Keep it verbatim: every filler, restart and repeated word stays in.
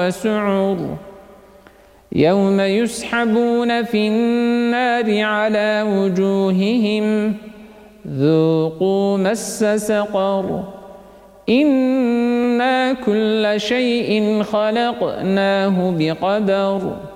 وسعر يوم يسحبون في النار على وجوههم ذوقوا مس سقر إنا كل شيء خلقناه بقدر